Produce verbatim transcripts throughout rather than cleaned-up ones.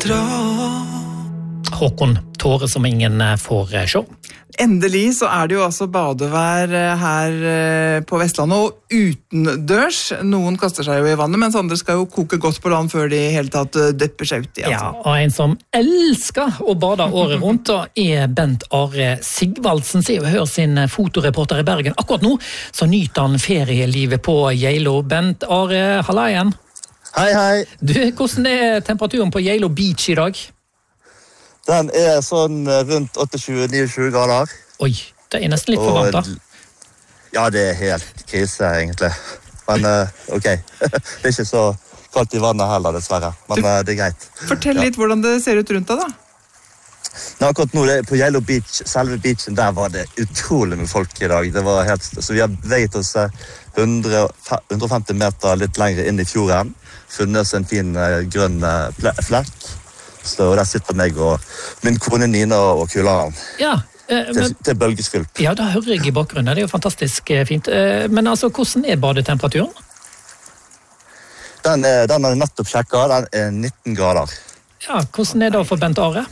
dra. Håkon Tåre som ingen får se. Endelig så er det jo altså badevær her på Vestlandet og utendørs. Noen kaster seg jo i vannet, mens andre skal jo koke godt på land før de helt tatt døpper seg ut i. Altså. Ja, og en som elsker å bade året rundt da, er Bent Are Sigvaldsen. Se og hør sin fotoreporter i Bergen. Akkurat nå så nyter han ferielivet på Geilo. Bent Are, halla igjen. Hei, hei. Du, hvordan er temperaturen på Geilo Beach i dag? Den er sånn rundt tjueåtte til tjuenite grader. Oi, det er nesten litt for varmt da. Ja, det er helt krise egentlig. Men ok, det er ikke så kaldt i vannet heller dessverre, men du, det er greit. Fortell litt ja. Hvordan det ser ut rundt deg da. Nå, akkurat nå, på Geilo Beach, selve beachen, der var det utrolig med folk i dag. Det var helt, så vi har beveget oss hundre og femti meter litt lenger inn i fjorden, funnet oss en fin grønn flekk. Så der sitter meg og min kone Nina og kularen. Ja, eh, men, til, til bølgeskvulp. Ja, da hører jeg i bakgrunnen. Det er jo fantastisk fint. Eh, men altså, hvordan er badetemperaturen? Den er, den er nettopp sjekket. Den er nitten grader. Ja, hvordan er det for Bent Are?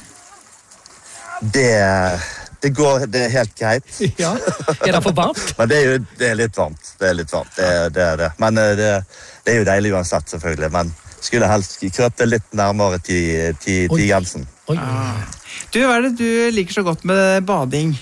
Det, det går, det er helt greit. Ja, er det for varmt? Men det er jo det er litt varmt. Det er litt varmt, det, det er det. Men det, det er jo deilig uansett, selvfølgelig. Men skulle helst krøpe litt nærmere til, til, til Jensen. Ah. Du, hva er det du liker så godt med bading?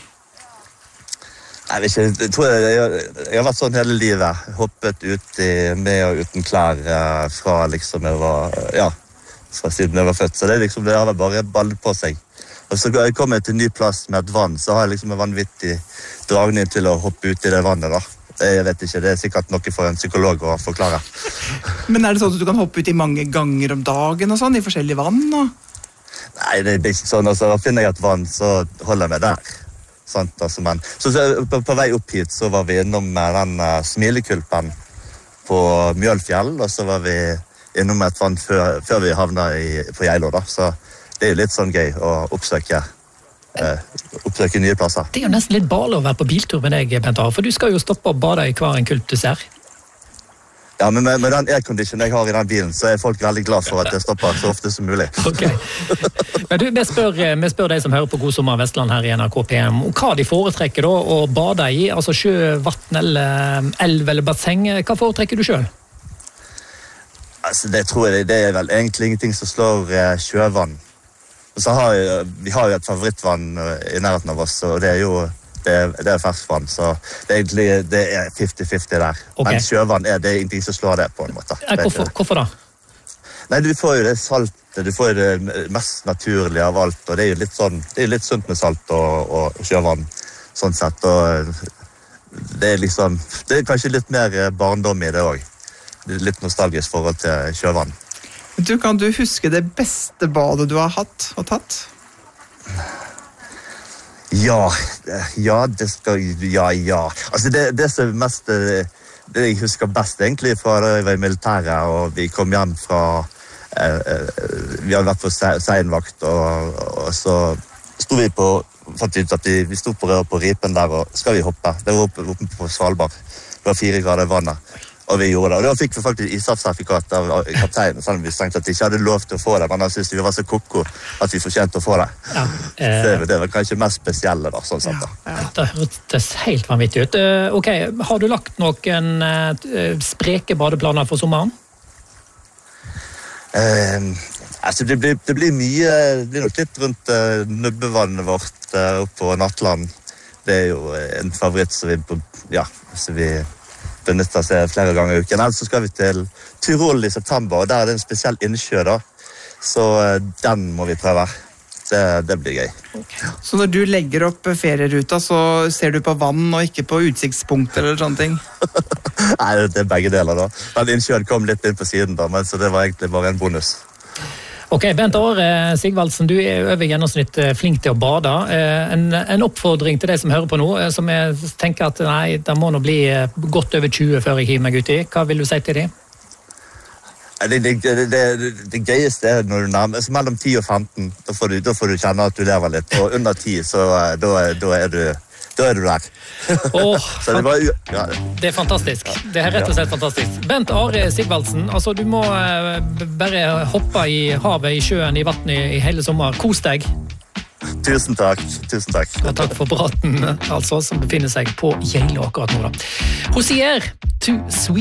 Jeg vet ikke, jeg tror jeg, jeg, jeg har vært sånn hele livet. Hoppet ut i, med og uten klær fra liksom jeg var, ja, fra siden jeg var født. Så det, liksom, det har bare ballet på seg. Og så kom jeg til en ny plass med et vann, så har jeg liksom en vanvittig dragning til å hoppe ut i det vannet da. Jeg vet ikke, det er sikkert noe for en psykolog å forklare. Men er det sånn at du kan hoppe ut i mange ganger om dagen og sånn, i forskjellige vann? Og... Nei, det er ikke sånn. Altså, finner jeg et vann, så holder jeg meg der. Sånt, altså, men... Så, så på, på vei opp hit, så var vi innom den uh, smilekulpen på Mjølfjell, og så var vi innom et vann før, før vi havnet i, på Geilo, da. Så det er jo litt sånn gøy å oppsøke. Uh, oppsøke nye plasser. Det er jo nesten litt bale å være på biltur med deg, Bent Are, for du skal jo stoppe og bade i hver en kult du ser. Ja, men med, med den aircondition jeg har i den bilen, så er folk veldig glad for at jeg stopper så ofte som mulig. Ok. Men du, vi spør, vi spør deg som hører på God Sommer Vestland her i N R K P M, hva de foretrekker da å bade i, altså sjø, vatten eller elv eller basseng, hva foretrekker du selv? Altså, det tror jeg, det er vel egentlig ingenting som slår uh, sjøvann. Og så har jeg, vi har jo et favorittvann i nærheten av oss, og det er jo det er, det er ferskvann, så det er egentlig det er femti femti der. Okay. Men sjøvann er det ingenting som slår det på en måte. Ja, hvorfor, hvorfor da? Nei, du får jo det saltet, du får jo det mest naturlige av alt, og det er jo litt sånn, det er litt sunt med salt og, og sjøvann, sånn sett, og det er liksom, det er kanskje litt mer barndom i det også. Litt nostalgisk forhold til sjøvann. Du, kan du huske det beste badet du har hatt og tatt? Ja, ja, det skal, ja, ja. Altså det, det som er mest, det jeg husker best egentlig fra da jeg var i militæret, og vi kom hjem fra, eh, vi hadde vært på seinvakt, og, og så stod vi på, fant ut at vi, vi stod på, på ripen der, og skal vi hoppe? Det var oppe, oppe på Svalbard. Det var fire grader i vannet. Og vi gjorde det. Og da fikk vi faktisk isavsertifikat av kapteinen, selv om vi strengt at vi ikke hadde lov til å få det, men han syntes vi var så koko at vi fortjente å få det. Ja, eh, det, det var kanskje mest spesielle da, sånn sett da. Ja, ja. Det hørtes helt vanvittig ut. Uh, ok, har du lagt noen uh, spreke badeplaner for sommeren? Uh, altså, det blir, det blir mye, det blir nok litt rundt uh, nubbevannet vårt uh, oppe på Nattland. Det er jo en favoritt som vi, ja, som vi benytter seg flere ganger i uken. Ellers så skal vi til Tyrol i september, og der er det en spesiell innsjø da. Så den må vi prøve. Det, det blir gøy. Okay. Så når du legger opp ferieruta, så ser du på vann og ikke på utsiktspunkter eller sånne ting? Nei, det er begge deler da. Men innsjøen kom litt inn på siden da, men så det var egentlig bare en bonus. Ok, Bent Are Sigvaldsen, du er over gjennomsnitt flink til å bade. En, en oppfordring til deg som hører på nå, som jeg tenker at nei, det må nå bli godt over tjue før jeg hiver meg ut i. Hva vil du si til dem? Det, det, det, det, det gøyeste er når du nærmer deg mellom ti og femten. Da får, du, da får du kjenne at du lever litt. Og under ti, så da, da er du Da er du der. Åh, Så det var ja. Det er fantastisk. Det er rett og slett fantastisk. Bent Are Sigvaldsen, altså du må eh, bare hoppe i havet, i sjøen, i vannet i, i hele sommer. Kos deg. Tusen takk. Tusen takk. Og takk for praten, altså, som befinner seg på Geilo akkurat nå da. Hosier, too sweet.